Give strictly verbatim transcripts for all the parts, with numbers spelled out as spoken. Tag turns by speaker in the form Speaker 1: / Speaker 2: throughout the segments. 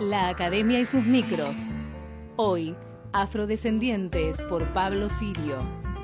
Speaker 1: La Academia y sus micros. Hoy, Afrodescendientes por Pablo Sirio.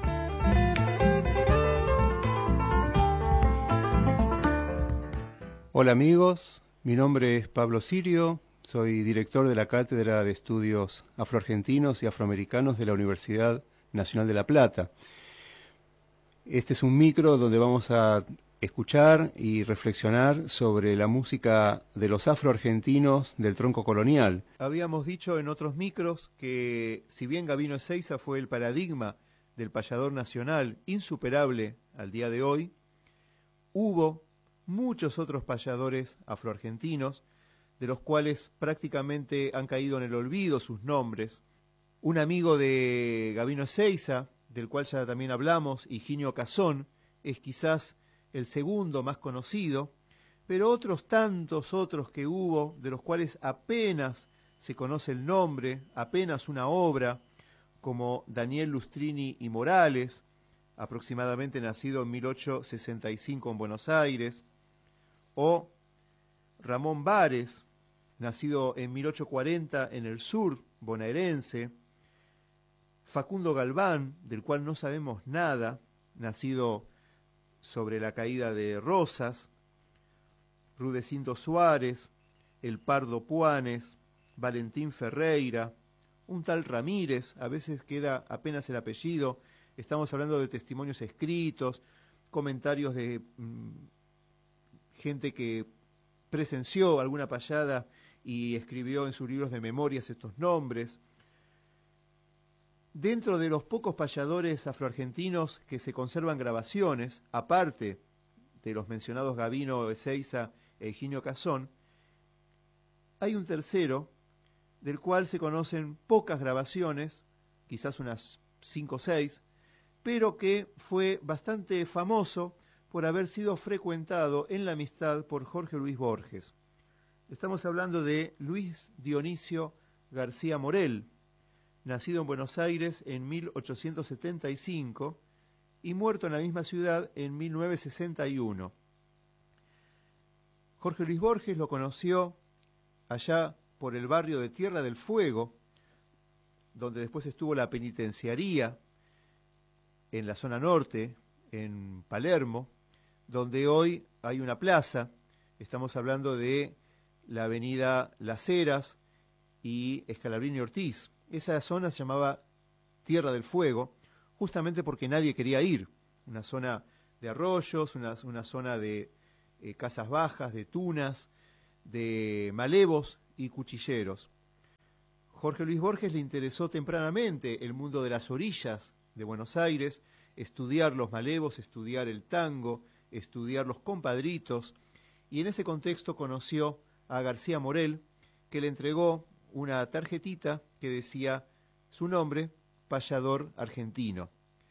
Speaker 2: Hola amigos, mi nombre es Pablo Sirio, soy director de la Cátedra de Estudios Afroargentinos y Afroamericanos de la Universidad Nacional de La Plata. Este es un micro donde vamos a escuchar y reflexionar sobre la música de los afroargentinos del tronco colonial. Habíamos dicho en otros micros que si bien Gabino Ezeiza fue el paradigma del payador nacional insuperable al día de hoy, hubo muchos otros payadores afroargentinos de los cuales prácticamente han caído en el olvido sus nombres. Un amigo de Gabino Ezeiza, del cual ya también hablamos, Higinio Cazón, es quizás el segundo más conocido, pero otros tantos otros que hubo, de los cuales apenas se conoce el nombre, apenas una obra, como Daniel Lustrini y Morales, aproximadamente nacido en mil ochocientos sesenta y cinco en Buenos Aires, o Ramón Bares, nacido en mil ochocientos cuarenta en el sur bonaerense, Facundo Galván, del cual no sabemos nada, nacido sobre la caída de Rosas, Rudecindo Suárez, el Pardo Puanes, Valentín Ferreira, un tal Ramírez, a veces queda apenas el apellido. Estamos hablando de testimonios escritos, comentarios de mmm, gente que presenció alguna payada y escribió en sus libros de memorias estos nombres. Dentro de los pocos payadores afroargentinos que se conservan grabaciones, aparte de los mencionados Gabino Ezeiza e Higinio Cazón, hay un tercero del cual se conocen pocas grabaciones, quizás unas cinco o seis, pero que fue bastante famoso por haber sido frecuentado en la amistad por Jorge Luis Borges. Estamos hablando de Luis Dionisio García Morel, nacido en Buenos Aires en mil ochocientos setenta y cinco y muerto en la misma ciudad en mil novecientos sesenta y uno. Jorge Luis Borges lo conoció allá por el barrio de Tierra del Fuego, donde después estuvo la penitenciaría en la zona norte, en Palermo, donde hoy hay una plaza. Estamos hablando de la avenida Las Heras y Scalabrini Ortiz. Esa zona se llamaba Tierra del Fuego, justamente porque nadie quería ir. Una zona de arroyos, una, una zona de eh, casas bajas, de tunas, de malevos y cuchilleros. Jorge Luis Borges le interesó tempranamente el mundo de las orillas de Buenos Aires, estudiar los malevos, estudiar el tango, estudiar los compadritos, y en ese contexto conoció a García Morel, que le entregó una tarjetita que decía su nombre, payador argentino.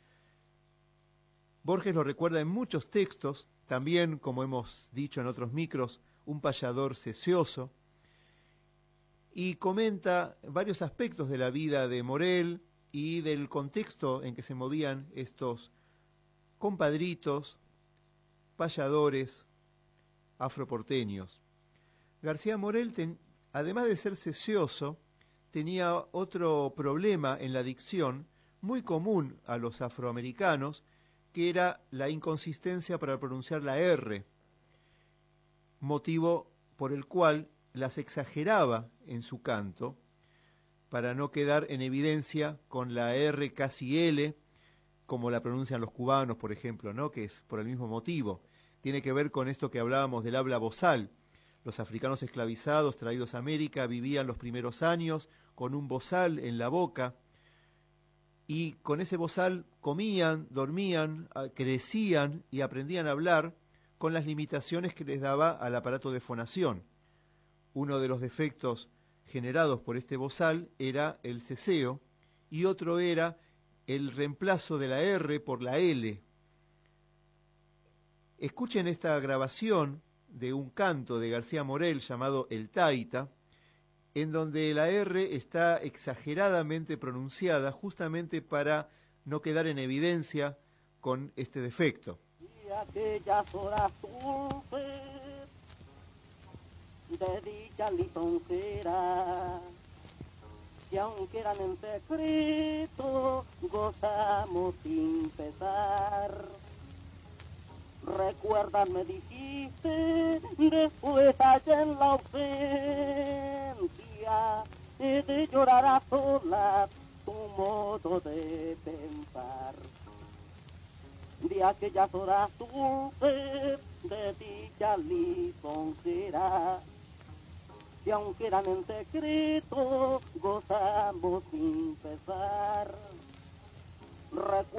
Speaker 2: Borges lo recuerda en muchos textos, también, como hemos dicho en otros micros, un payador sesioso, y comenta varios aspectos de la vida de Morel y del contexto en que se movían estos compadritos, payadores afroporteños. García Morel, ten, además de ser sesioso, tenía otro problema en la dicción muy común a los afroamericanos, que era la inconsistencia para pronunciar la R, motivo por el cual las exageraba en su canto para no quedar en evidencia con la R casi L, como la pronuncian los cubanos, por ejemplo, ¿no? Que es por el mismo motivo. Tiene que ver con esto que hablábamos del habla bozal. Los africanos esclavizados traídos a América vivían los primeros años con un bozal en la boca y con ese bozal comían, dormían, crecían y aprendían a hablar con las limitaciones que les daba al aparato de fonación. Uno de los defectos generados por este bozal era el ceseo y otro era el reemplazo de la R por la L. Escuchen esta grabación de un canto de García Morel llamado El Taita, en donde la R está exageradamente pronunciada justamente para no quedar en evidencia con este defecto.
Speaker 3: Y aquellas horas dulces de dicha lisonjera, que aunque eran en secreto, gozamos sin pesar. Recuerda, me dijiste, después allá en la ausencia, de llorar a solas tu modo de pensar. De aquellas horas dulces de dicha lisonjera, que aunque eran en secreto, gozamos sin pesar. Recuerda